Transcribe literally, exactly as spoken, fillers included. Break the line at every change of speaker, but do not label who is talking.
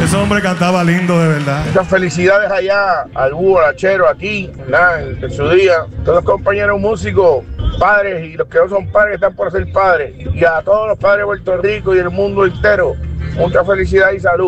ese hombre cantaba lindo, de verdad.
Muchas felicidades allá al búho, al Chero, aquí, ¿verdad? En, en su día. Todos los compañeros músicos, padres y los que no son padres están por ser padres. Y a todos los padres de Puerto Rico y el mundo entero, mucha felicidad y salud.